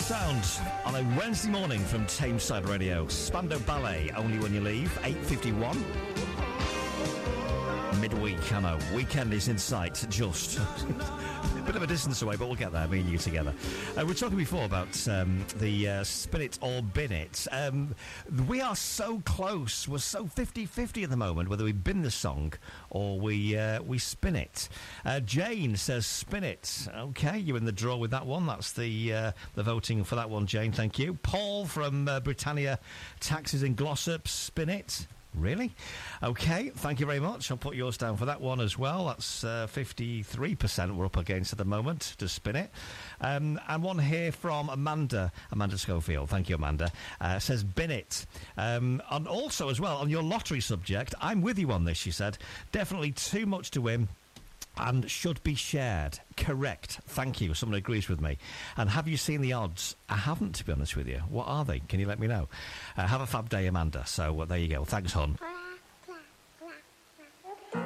Sound on a Wednesday morning from Tameside Radio. Spandau Ballet, Only When You Leave, 8:51. Midweek, I know. Weekend is in sight, just. A bit of a distance away, but we'll get there, me and you together. We were talking before about the spin it or bin it. We are so close. We're so 50-50 at the moment, whether we bin the song or we spin it. Jane says spin it. Okay, you're in the draw with that one. That's the voting for that one, Jane. Thank you. Paul from Britannia Taxis in Glossop, spin it. Really? Okay, thank you very much. I'll put yours down for that one as well. That's 53% we're up against at the moment to spin it. And one here from Amanda Schofield. Thank you, Amanda. Says bin it. And also as well, on your lottery subject, I'm with you on this, she said. Definitely too much to win and should be shared. Correct. Thank you. Someone agrees with me. And have you seen the odds? I haven't, to be honest with you. What are they? Can you let me know? Have a fab day, Amanda. So there you go. Thanks, hon.